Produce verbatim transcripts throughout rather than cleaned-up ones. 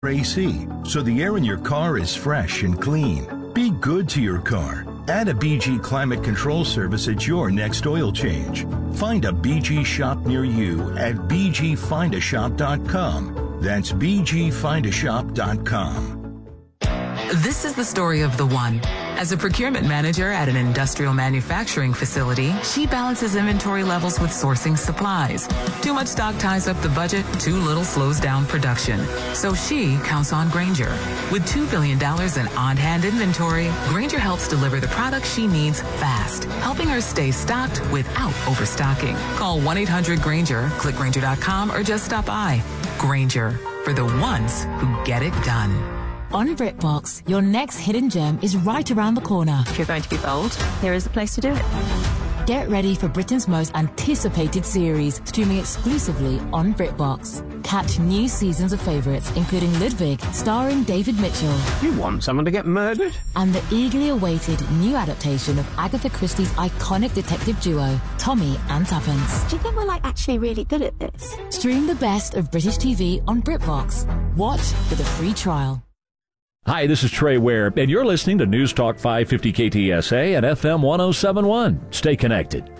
A C, so the air in your car is fresh and clean. Be good to your car. Add a B G Climate Control service at your next oil change. Find a B G shop near you at b g find a shop dot com. That's b g find a shop dot com. This is the story of the one. As a procurement manager at an industrial manufacturing facility, she balances inventory levels with sourcing supplies. Too much stock ties up the budget, too little slows down production. So she counts on Grainger. With two billion dollars in on-hand inventory, Grainger helps deliver the products she needs fast, helping her stay stocked without overstocking. Call one eight hundred Grainger, click Grainger dot com, or just stop by. Grainger, for the ones who get it done. On BritBox, your next hidden gem is right around the corner. If you're going to be bold, here is the place to do it. Get ready for Britain's most anticipated series, streaming exclusively on BritBox. Catch new seasons of favourites, including Ludwig, starring David Mitchell. You want someone to get murdered? And the eagerly awaited new adaptation of Agatha Christie's iconic detective duo, Tommy and Tuppence. Do you think we're, like, actually really good at this? Stream the best of British T V on BritBox. Watch with a free trial. Hi, this is Trey Ware, and you're listening to News Talk five fifty K T S A and F M one oh seven point one. Stay connected.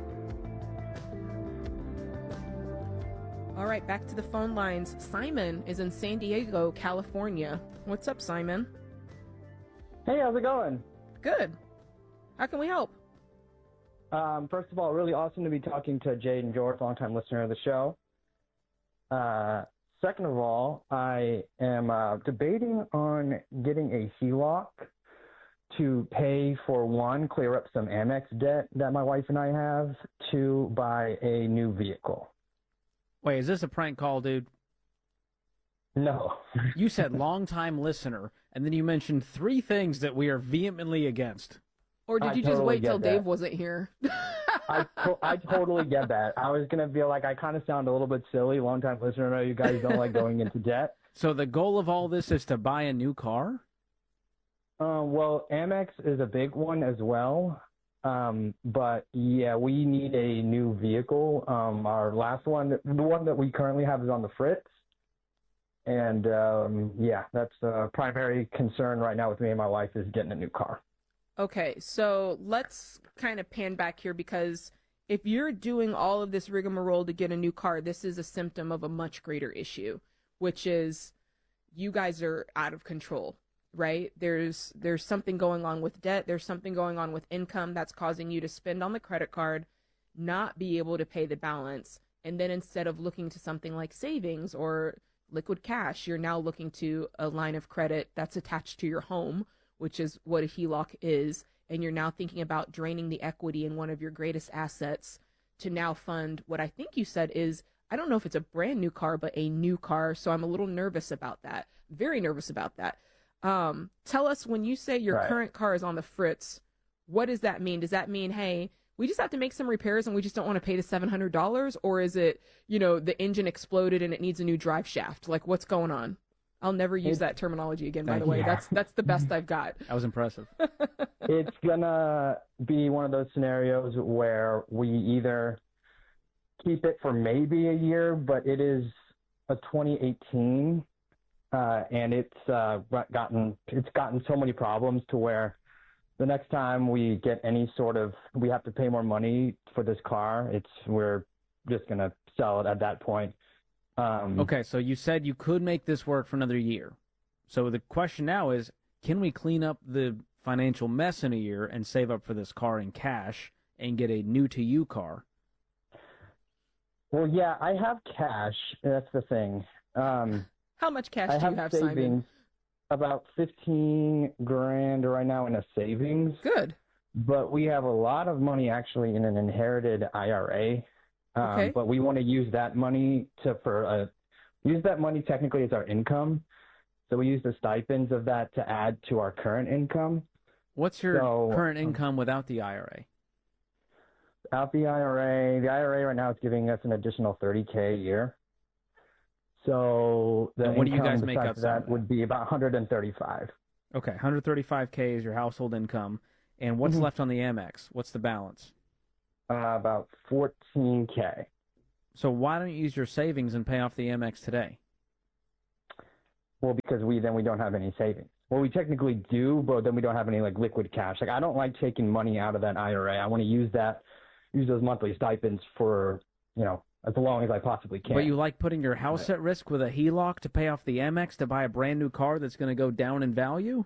All right, back to the phone lines. Simon is in San Diego, California. What's up, Simon? Hey, how's it going? Good. How can we help? Um, first of all, really awesome to be talking to Jade and George, longtime listener of the show. Uh, second of all, I am uh, debating on getting a H E L O C to pay for, one, clear up some Amex debt that my wife and I have, two, buy a new vehicle. Wait, is this a prank call, dude? No. You said long-time listener, and then you mentioned three things that we are vehemently against. Or did I you just totally wait till get that. Dave wasn't here? I, to- I totally get that. I was going to feel like I kind of sound a little bit silly. Long-time listener, I know you guys don't like going into debt. So the goal of all this is to buy a new car? Uh, well, Amex is a big one as well. Um, but, yeah, we need a new vehicle. Um, our last one, the one that we currently have is on the fritz. And, um, yeah, that's the primary concern right now with me and my wife is getting a new car. Okay, so let's kind of pan back here, because if you're doing all of this rigmarole to get a new car, this is a symptom of a much greater issue, which is you guys are out of control, right? There's there's something going on with debt. There's something going on with income that's causing you to spend on the credit card, not be able to pay the balance, and then instead of looking to something like savings or liquid cash, you're now looking to a line of credit that's attached to your home, which is what a H E L O C is, and you're now thinking about draining the equity in one of your greatest assets to now fund what I think you said is, I don't know if it's a brand new car, but a new car, so I'm a little nervous about that. Very nervous about that. Um, tell us, when you say your Right. current car is on the fritz, what does that mean? Does that mean, hey, we just have to make some repairs and we just don't want to pay the seven hundred dollars? Or is it, you know, the engine exploded and it needs a new drive shaft? Like, what's going on? I'll never use It's- that terminology again, by Thank the way. you. That's that's the best I've got. That was impressive. It's gonna be one of those scenarios where we either keep it for maybe a year, but it is a twenty eighteen, uh, and it's uh, gotten it's gotten so many problems to where the next time we get any sort of we have to pay more money for this car, it's we're just gonna sell it at that point. Um, Okay, so you said you could make this work for another year. So the question now is, can we clean up the financial mess in a year and save up for this car in cash and get a new-to-you car? Well, yeah, I have cash. That's the thing. Um, How much cash I do have you have, savings, Simon? about fifteen grand right now in a savings. Good. But we have a lot of money actually in an inherited I R A. Um, Okay. But we want to use that money to for a use that money technically as our income. So we use the stipends of that to add to our current income. What's your So, current um, income without the I R A? Out the I R A, the I R A right now is giving us an additional thirty K a year. So the And what do you income guys make besides outside that of that? would be about one hundred thirty-five. Okay, one hundred thirty-five K is your household income. And what's Mhm. left on the Amex? What's the balance? Uh, about fourteen K. So why don't you use your savings and pay off the Amex today? Well, because we then we don't have any savings. Well, we technically do, but then we don't have any like liquid cash. Like I don't like taking money out of that I R A. I want to use that, use those monthly stipends for, you know, as long as I possibly can. But you like putting your house at risk with a H E L O C to pay off the Amex to buy a brand new car that's going to go down in value?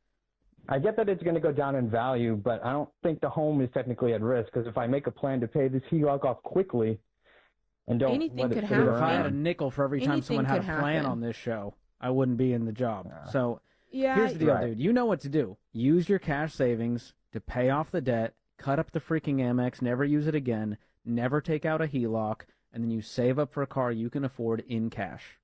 I get that it's going to go down in value, but I don't think the home is technically at risk because if I make a plan to pay this H E L O C off quickly and don't Anything let it could sit happen. If I had a around. nickel for every time Anything someone had a could plan happen. on this show, I wouldn't be in the job. Yeah. So Yeah, here's the deal, Right. dude. You know what to do. Use your cash savings to pay off the debt, cut up the freaking Amex, never use it again, never take out a H E L O C, and then you save up for a car you can afford in cash.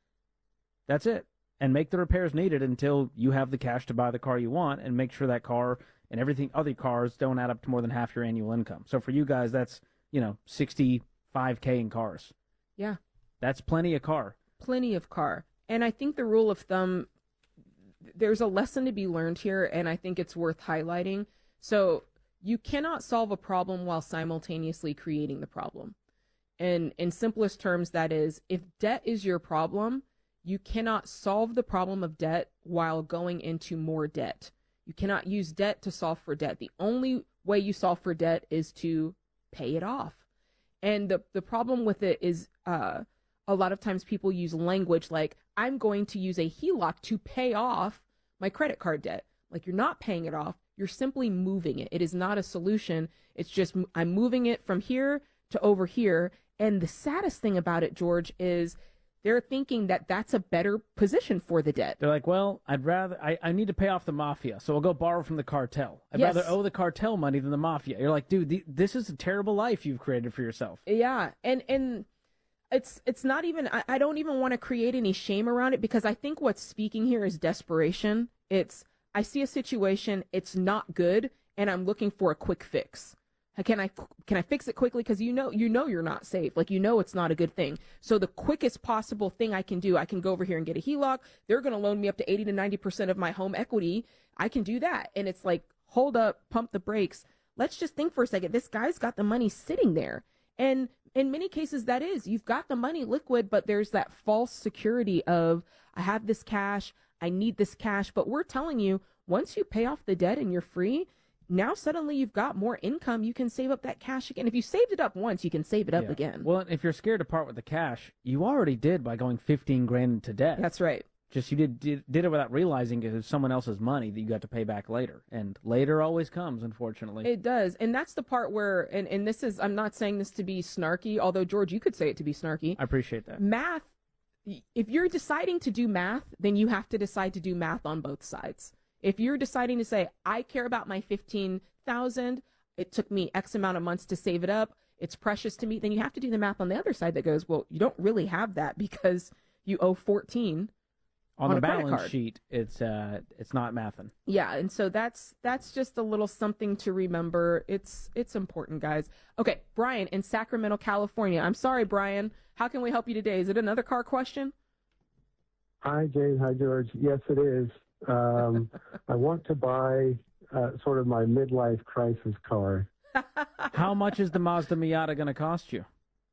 That's it. And make the repairs needed until you have the cash to buy the car you want, and make sure that car and everything, other cars, don't add up to more than half your annual income. So for you guys, that's, you know, sixty-five K in cars. Yeah. That's plenty of car. Plenty of car. And I think the rule of thumb, there's a lesson to be learned here, and I think it's worth highlighting. So you cannot solve a problem while simultaneously creating the problem. And in simplest terms, that is, if debt is your problem, you cannot solve the problem of debt while going into more debt. You cannot use debt to solve for debt. The only way you solve for debt is to pay it off. And the, the problem with it is uh, a lot of times people use language like, I'm going to use a H E L O C to pay off my credit card debt. Like, you're not paying it off. You're simply moving it. It is not a solution. It's just I'm moving it from here to over here. And the saddest thing about it, George, is they're thinking that that's a better position for the debt. They're like, well, I'd rather, I, I need to pay off the mafia, so I'll go borrow from the cartel. I'd Yes. rather owe the cartel money than the mafia. You're like, dude, the, this is a terrible life you've created for yourself. Yeah, and and it's it's not even, I, I don't even want to create any shame around it, because I think what's speaking here is desperation. It's, I see a situation, it's not good, and I'm looking for a quick fix. Can I can I fix it quickly? Because you know you know you're not safe. Like, you know it's not a good thing. So the quickest possible thing I can do, I can go over here and get a H E L O C. They're going to loan me up to eighty to ninety percent of my home equity. I can do that. And it's like, hold up, pump the brakes. Let's just think for a second. This guy's got the money sitting there. And in many cases, that is, you've got the money liquid, but there's that false security of, I have this cash, I need this cash. But we're telling you, once you pay off the debt and you're free, now suddenly you've got more income. You can save up that cash again. If you saved it up once, you can save it up Yeah. again. Well, if you're scared to part with the cash, you already did by going fifteen grand into debt. That's right. Just you did, did did it without realizing it was someone else's money that you got to pay back later. And later always comes, unfortunately. It does. And that's the part where, and, and this is, I'm not saying this to be snarky, although, George, you could say it to be snarky. I appreciate that. Math, if you're deciding to do math, then you have to decide to do math on both sides. If you're deciding to say, I care about my fifteen thousand, it took me X amount of months to save it up, it's precious to me, then you have to do the math on the other side that goes, well, you don't really have that because you owe fourteen on, on the a credit balance card. sheet, it's uh, it's not mathin'. Yeah, and so that's that's just a little something to remember. It's it's important, guys. Okay, Brian in Sacramento, California. I'm sorry, Brian. How can we help you today? Is it another car question? Hi, Jane. Hi, George. Yes, it is. Um, I want to buy uh, sort of my midlife crisis car. How much is the Mazda Miata going to cost you?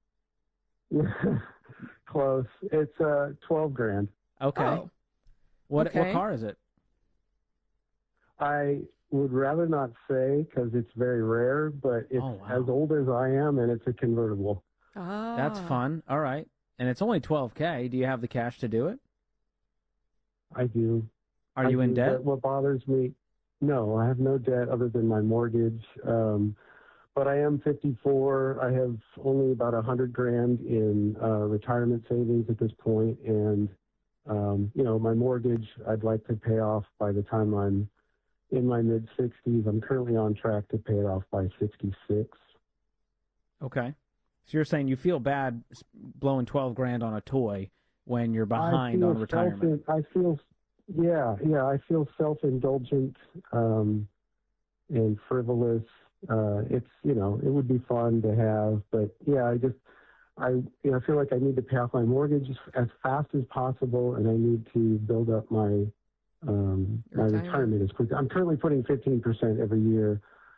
Close. It's uh, twelve grand. Okay. Oh, What okay. what car is it? I would rather not say because it's very rare, but it's Oh, wow. as old as I am, and it's a convertible. ah. That's fun. All right. And it's only twelve K. Do you have the cash to do it? I do. Are I you in do, debt? but what bothers me, no, I have no debt other than my mortgage. Um, but I am fifty-four. I have only about a hundred grand in uh, retirement savings at this point, and um, you know, my mortgage I'd like to pay off by the time I'm in my mid sixties. I'm currently on track to pay it off by sixty-six. Okay. So you're saying you feel bad s- blowing twelve grand on a toy when you're behind I feel on retirement. self- I feel, yeah, yeah, I feel self-indulgent um, and frivolous. Uh, it's, you know, it would be fun to have, but yeah, I just, I, you know, I feel like I need to pay off my mortgage as fast as possible, and I need to build up my um, my Retirement. retirement as quick. I'm currently putting fifteen percent every year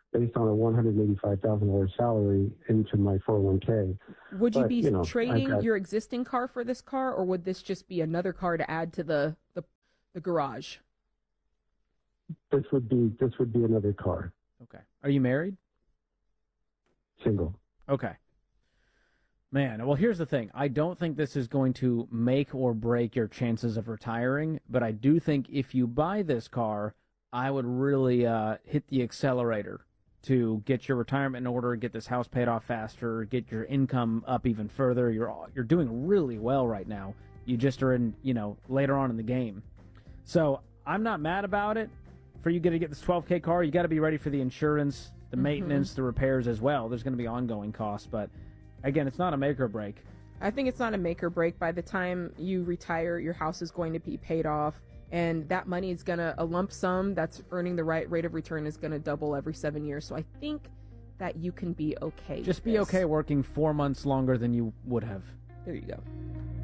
based on a one hundred eighty-five thousand dollars salary into my four oh one k. Would you But, be you know, trading I've got- your existing car for this car, or would this just be another car to add to the, the, the garage? This would be this would be another car. Okay. Are you married? Single. Okay. Man, well, here's the thing. I don't think this is going to make or break your chances of retiring, but I do think if you buy this car, I would really uh, hit the accelerator to get your retirement in order, get this house paid off faster, get your income up even further. You're you're doing really well right now. You just are in, you know, later on in the game. So I'm not mad about it. For you to get this twelve K car, you got to be ready for the insurance, the Mhm. maintenance, the repairs as well. There's going to be ongoing costs, but again, it's not a make or break. I think it's not a make or break. By the time you retire, your house is going to be paid off, and that money is going to, a lump sum that's earning the right rate of return is going to double every seven years. So I think that you can be okay Just with be this. okay working four months longer than you would have. There you go.